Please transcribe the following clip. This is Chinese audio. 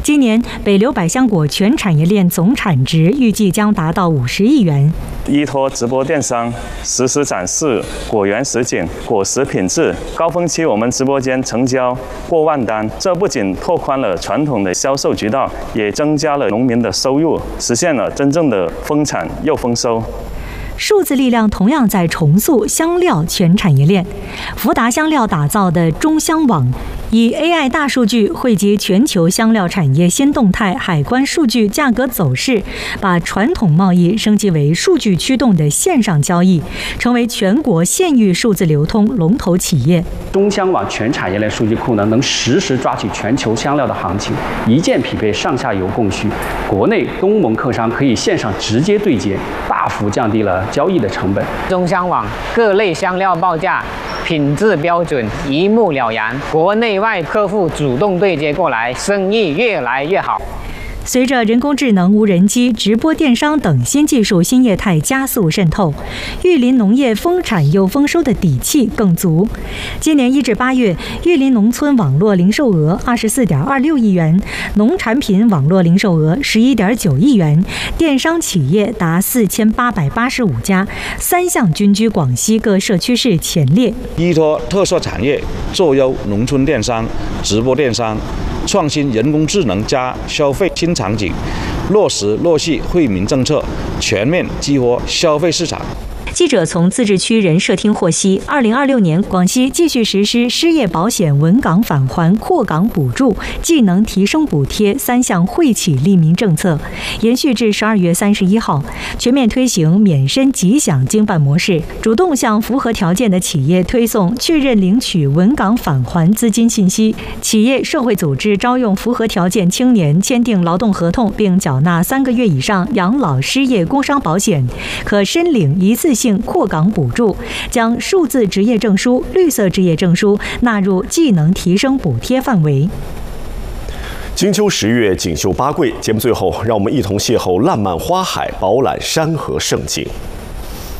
今年北流百香果全产业链总产值预计将达到50亿元。 依托直播电商实时展示果园实景、果实品质，高峰期我们直播间成交过万单，这不仅拓宽了传统的销售渠道，也增加了农民的收入，实现了真正的丰产又丰收。 数字力量同样在重塑香料全产业链。福达香料打造的中香网，以 AI 大数据汇集全球香料产业新动态、海关数据、价格走势，把传统贸易升级为数据驱动的线上交易，成为全国县域数字流通龙头企业。 中香网全产业链数据库呢，能实时抓取全球香料的行情，一键匹配上下游供需，国内东盟客商可以线上直接对接，大幅降低了交易的成本。 中香网各类香料报价、品质标准一目了然，国内外客户主动对接过来，生意越来越好。 随着人工智能、无人机、直播电商等新技术新业态加速渗透，玉林农业丰产又丰收的底气更足。今年1至8月，玉林农村网络零售额24.26亿元，农产品网络零售额11.9亿元，电商企业达4885家，3项均居广西各社区市前列。 依托特色产业，做优农村电商、直播电商。创新人工智能加消费新场景，落实落细惠民政策，全面激活消费市场。 记者从自治区人社厅获悉，2026年广西继续实施失业保险稳岗返还扩岗补助、技能提升补贴3项惠企利民政策，延续至12月31号，全面推行免申即享经办模式，主动向符合条件的企业推送确认领取稳岗返还资金信息。企业社会组织招用符合条件青年签订劳动合同并缴纳3个月以上养老、失业、工伤保险，可申领一次性扩岗补助，将数字职业证书、绿色职业证书纳入技能提升补贴范围。 金秋10月，锦绣八桂。节目最后，让我们一同邂逅烂漫花海，饱览山河盛景。